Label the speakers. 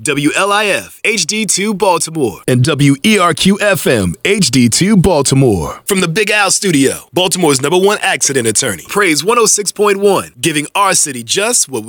Speaker 1: WLIF HD2 Baltimore,
Speaker 2: and WERQ FM HD2 Baltimore.
Speaker 1: From the Big Al Studio, Baltimore's #1 accident attorney. Praise 106.1, giving our city just what